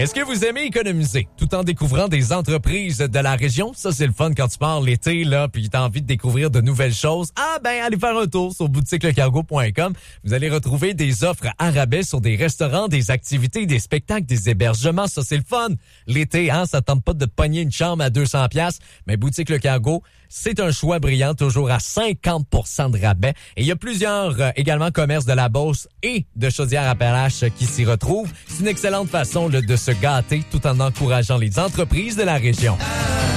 Est-ce que vous aimez économiser tout en découvrant des entreprises de la région? Ça, c'est le fun quand tu pars l'été, là, puis tu as envie de découvrir de nouvelles choses. Ah, ben, allez faire un tour sur boutiquelecargo.com. Vous allez retrouver des offres à rabais sur des restaurants, des activités, des spectacles, des hébergements. Ça, c'est le fun. L'été, hein, ça tente pas de pogner une chambre à 200$. Mais Boutique Le Cargo, c'est un choix brillant, toujours à 50% de rabais. Et il y a plusieurs également commerces de la Beauce et de Chaudière-Appalaches qui s'y retrouvent. C'est une excellente façon là, de se gâter tout en encourageant les entreprises de la région.